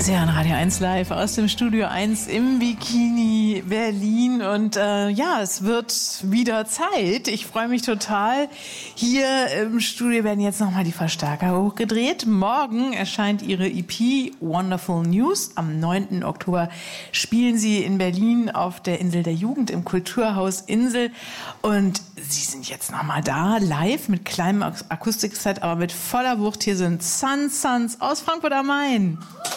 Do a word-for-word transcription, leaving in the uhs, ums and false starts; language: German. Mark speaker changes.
Speaker 1: Sie hören Radio eins live aus dem Studio eins im Bikini Berlin und äh, ja, es wird wieder Zeit. Ich freue mich total. Hier im Studio werden jetzt nochmal die Verstärker hochgedreht. Morgen erscheint Ihre E P Wonderful News. Am neunten Oktober spielen Sie in Berlin auf der Insel der Jugend im Kulturhaus Insel und Sie sind jetzt nochmal da, live mit kleinem Akustikset, aber mit voller Wucht. Hier sind Sun Sons aus Frankfurt am Main.